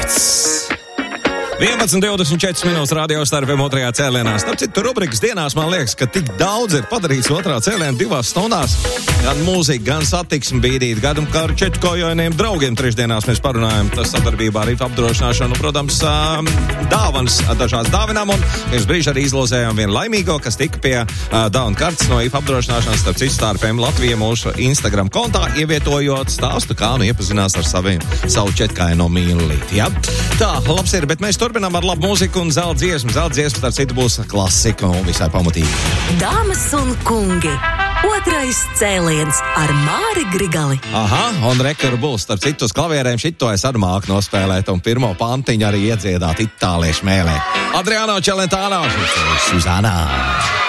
noteikts. 11:24 minūtes radio starpiem otrajā cēlienā. Starp citu, rubrikas dienās man liekas, ka tik daudz ir padarīts otrā cēlienā 2 stundās. Gan mūzika, gan satiksme bīdīt, gan ar četrkojoņiem draugiem trešdienās mēs parunājam. Tas sadarbībā ar IF apdrošināšanu, protams, dāvanas, dažādas dāvinām, un pirms brīža arī izlozējām vienu laimīgo, kas tika pie dāvana kartes no IF apdrošināšanas, starp citu starpiem Latvija mūsu Instagram kontā, ievietojot stāstu, kā nu iepazinās ar savu četrkaino mīlulīti, ja? Tā, labs ir, bet mēs turpinām ar labu mūziku un zelta dziesmu. Zelta dziesma, starp citu, būs klasika un visai pamatīgi. Dāmas un kungi, otrais cēliens ar Māri Grigali. Aha, un rekaru būs, starp citu, uz klavierēm šito es arī māku nospēlēt un pirmo pantiņu arī iedziedāt itāliešu mēlē. Adriano Celentano, Suzana.